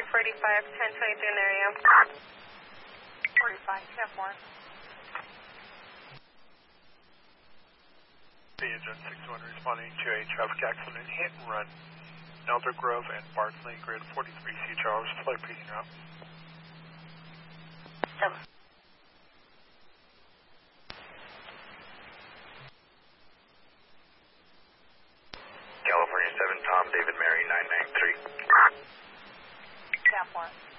45, 1023 in the area. 45, 10-4. The agent 61 responding to a traffic accident hit and run. Elder Grove and Bartley, grid 43 C Charles, flight being out. 7. California 7, Tom, David, Mary, 993. 10-4.